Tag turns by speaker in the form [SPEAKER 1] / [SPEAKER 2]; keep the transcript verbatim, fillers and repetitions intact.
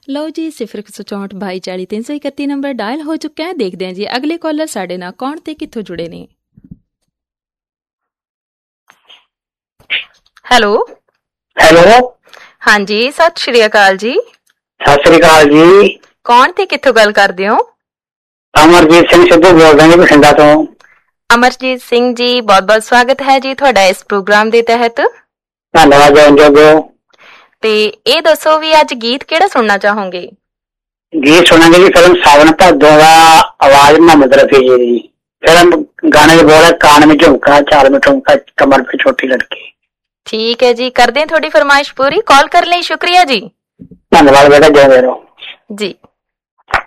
[SPEAKER 1] ਲਓ ਜੀ, ਸਿਫਰ ਇੱਕ ਸੌ ਚੌਂਹਠ ਬਾਈ ਚਾਲੀ ਤਿੰਨ ਸੌ ਇਕੱਤੀ ਨੰਬਰ ਡਾਇਲ ਹੋ ਚੁੱਕਾ ਹੈ। ਦੇਖਦੇ ਹਾਂ ਜੀ ਅਗਲੇ ਕਾਲਰ ਸਾਡੇ ਨਾਲ ਕੌਣ ਤੇ ਕਿੱਥੋਂ ਜੁੜੇ ਨੇ। ਹੈਲੋ
[SPEAKER 2] ਹੈਲੋ,
[SPEAKER 1] ਹਾਂਜੀ, ਸਤਿ ਸ਼੍ਰੀ ਅਕਾਲ ਜੀ।
[SPEAKER 2] ਸਤਿ ਸ੍ਰੀ ਅਕਾਲ ਜੀ।
[SPEAKER 1] ਕੌਣ ਤੇ ਕਿੱਥੋਂ ਗੱਲ ਕਰਦੇ ਹੋ?
[SPEAKER 2] ਅਮਰਜੀਤ ਸਿੰਘ ਸਿੱਧੂ ਬੋਲਦਾ ਜੀ, ਬਠਿੰਡਾ ਤੋਂ।
[SPEAKER 1] ਅਮਰਜੀਤ ਸਿੰਘ ਜੀ, ਬਹੁਤ ਬਹੁਤ ਸਵਾਗਤ ਹੈ ਜੀ ਤੁਹਾਡਾ ਇਸ ਪ੍ਰੋਗਰਾਮ ਦੇ ਤਹਿਤ।
[SPEAKER 2] ਧੰਨਵਾਦ ਜੋਗੋ।
[SPEAKER 1] ਤੇ ਇਹ ਦੱਸੋ ਵੀ ਅੱਜ ਗੀਤ ਕਿਹੜਾ ਸੁਣਨਾ ਚਾਹੋਗੇ?
[SPEAKER 2] ਗੀਤ ਸੁਣਾਂਗੇ ਜੀ ਫਿਲਮ ਸਾਵਣ ਭਾਦੋਂ ਦਾ, ਆਵਾਜ਼ ਮੁਹੰਮਦ ਰਫੀ ਜੀ ਦੀ। ਫਿਲਮ ਗਾਣੇ ਦੇ ਬੋਲ ਹੈ ਕਾਨ ਵਿੱਚ ਝੁਮਕਾ, ਚਾਰ में ठुमका, कमर पे छोटी लड़की।
[SPEAKER 1] ਠੀਕ ਹੈ ਜੀ, ਕਰਦੇ ਹਾਂ ਤੁਹਾਡੀ ਫਰਮਾਇਸ਼ ਪੂਰੀ। ਕਾਲ ਕਰਨ ਲਈ ਸ਼ੁਕਰੀਆ ਜੀ।
[SPEAKER 2] ਧੰਨਵਾਦ ਬੇਟਾ, ਜੈ ਮੇਰੋ
[SPEAKER 1] ਜੀ।